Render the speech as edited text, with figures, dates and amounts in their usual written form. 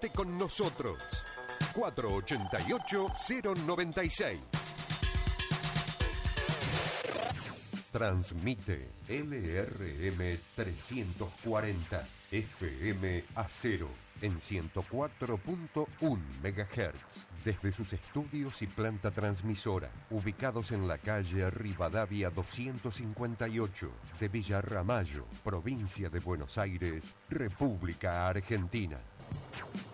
Comunicate con nosotros. 488-096. Transmite LRM 340 FM Acero en 104.1 MHz desde sus estudios y planta transmisora ubicados en la calle Rivadavia 258 de Villa Ramallo, provincia de Buenos Aires, República Argentina.